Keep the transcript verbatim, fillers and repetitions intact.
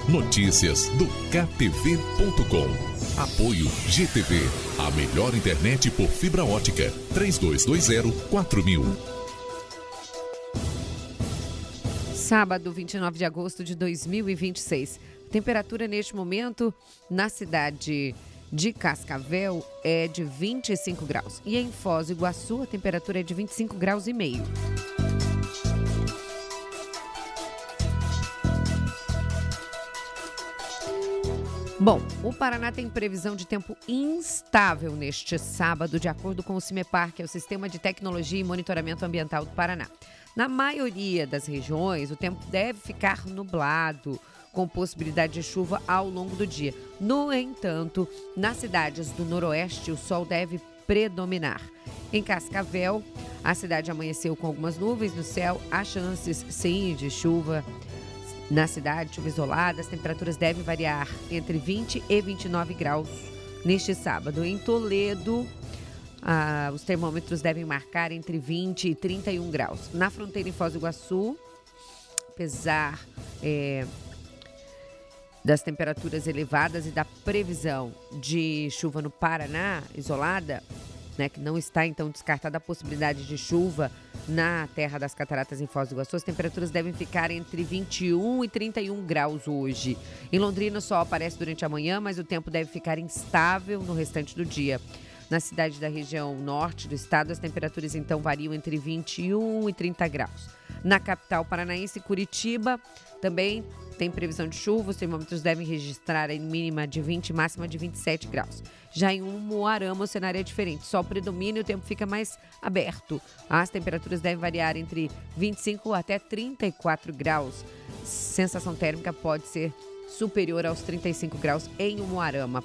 Notícias do K T V ponto com. Apoio G T V, a melhor internet por fibra ótica. três dois dois zero quatro mil. Sábado, vinte e nove de agosto de dois mil e vinte e seis. Temperatura neste momento na cidade de Cascavel é de vinte e cinco graus. E em Foz do Iguaçu a temperatura é de vinte e cinco graus e meio. Bom, o Paraná tem previsão de tempo instável neste sábado, de acordo com o CIMEPAR, que é o Sistema de Tecnologia e Monitoramento Ambiental do Paraná. Na maioria das regiões, o tempo deve ficar nublado, com possibilidade de chuva ao longo do dia. No entanto, nas cidades do noroeste, o sol deve predominar. Em Cascavel, a cidade amanheceu com algumas nuvens no céu, há chances, sim, de chuva. Na cidade, chuva isolada, as temperaturas devem variar entre vinte e vinte e nove graus neste sábado. Em Toledo, ah, os termômetros devem marcar entre vinte e trinta e um graus. Na fronteira em Foz do Iguaçu, apesar é, das temperaturas elevadas e da previsão de chuva no Paraná, isolada, né, que não está então descartada a possibilidade de chuva na Terra das Cataratas em Foz do Iguaçu, as temperaturas devem ficar entre vinte e um e trinta e um graus hoje. Em Londrina o sol aparece durante a manhã, mas o tempo deve ficar instável no restante do dia. Na cidade da região norte do estado, as temperaturas então variam entre vinte e um e trinta graus. Na capital paranaense, Curitiba, também tem previsão de chuva, os termômetros devem registrar em mínima de vinte e máxima de vinte e sete graus. Já em Umuarama o cenário é diferente, sol predomina e o tempo fica mais aberto. As temperaturas devem variar entre vinte e cinco até trinta e quatro graus. Sensação térmica pode ser superior aos trinta e cinco graus em Umuarama.